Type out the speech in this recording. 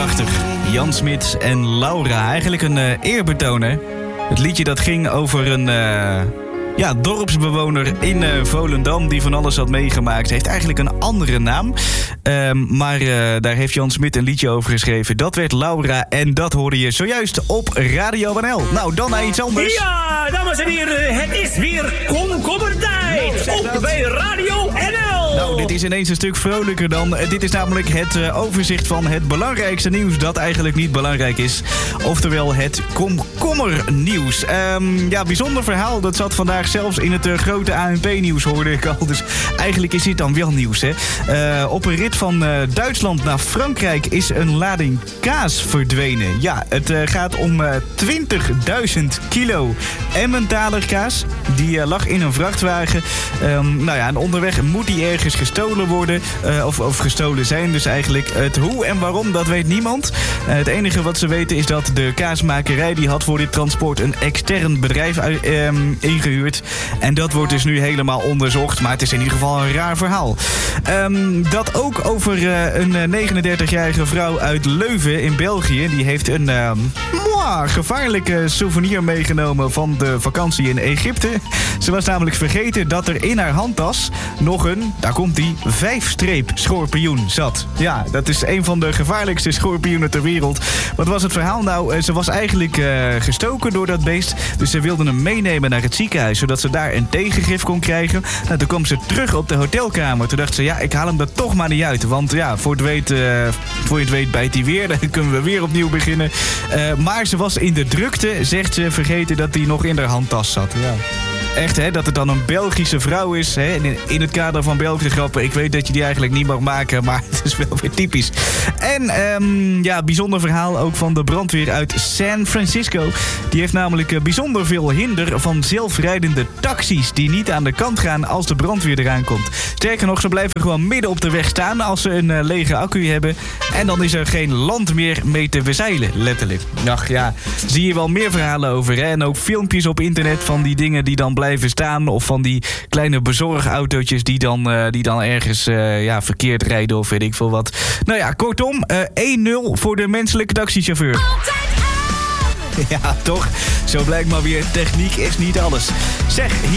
Prachtig. Jan Smit en Laura. Eigenlijk een eerbetoon, hè? Het liedje dat ging over een dorpsbewoner in Volendam die van alles had meegemaakt. Heeft eigenlijk een andere naam. Maar daar heeft Jan Smit een liedje over geschreven. Dat werd Laura en dat hoorde je zojuist op Radio NL. Nou, dan naar iets anders. Ja, dames en heren, het is weer komkommertijd. Op bij Radio NL. Nou, dit is ineens een stuk vrolijker dan. Dit is namelijk het overzicht van het belangrijkste nieuws dat eigenlijk niet belangrijk is. Oftewel het komkommernieuws. Bijzonder verhaal. Dat zat vandaag zelfs in het grote ANP-nieuws, hoorde ik al. Dus eigenlijk is dit dan wel nieuws, hè. Op een rit van Duitsland naar Frankrijk is een lading kaas verdwenen. Ja, het gaat om 20.000 kilo Emmentaler kaas. Die lag in een vrachtwagen. En onderweg moet die ergens gestolen worden. Of gestolen zijn dus eigenlijk. Het hoe en waarom, dat weet niemand. Het enige wat ze weten is dat de kaasmakerij die had voor dit transport een extern bedrijf ingehuurd. En dat wordt dus nu helemaal onderzocht. Maar het is in ieder geval een raar verhaal. Dat ook over een 39-jarige vrouw uit Leuven in België. Die heeft een gevaarlijke souvenir meegenomen van de vakantie in Egypte. Ze was namelijk vergeten dat er in haar handtas nog een, daar komt die, 5-streep schorpioen zat. Ja, dat is een van de gevaarlijkste schorpioenen ter wereld. Wat was het verhaal nou? Ze was eigenlijk gestoken door dat beest. Dus ze wilden hem meenemen naar het ziekenhuis, zodat ze daar een tegengif kon krijgen. Nou, toen kwam ze terug op de hotelkamer. Toen dacht ze, ik haal hem er toch maar niet uit. Want ja, voor je het weet bijt hij weer. Dan kunnen we weer opnieuw beginnen. Maar ze was in de drukte, zegt ze, vergeten dat hij nog in haar handtas zat. Ja. Echt, hè, dat het dan een Belgische vrouw is. Hè, in het kader van Belgische grappen. Ik weet dat je die eigenlijk niet mag maken, maar het is wel weer typisch. En bijzonder verhaal ook van de brandweer uit San Francisco. Die heeft namelijk bijzonder veel hinder van zelfrijdende taxis die niet aan de kant gaan als de brandweer eraan komt. Sterker nog, ze blijven gewoon midden op de weg staan als ze een lege accu hebben. En dan is er geen land meer mee te bezeilen, letterlijk. Ach ja, zie je wel meer verhalen over. Hè? En ook filmpjes op internet van die dingen die dan blijven staan. Of van die kleine bezorgautootjes die dan ergens verkeerd rijden of weet ik veel wat. Nou ja, kortom, 1-0 voor de menselijke taxichauffeur. Ja, toch? Zo blijkt maar weer, techniek is niet alles. Zeg,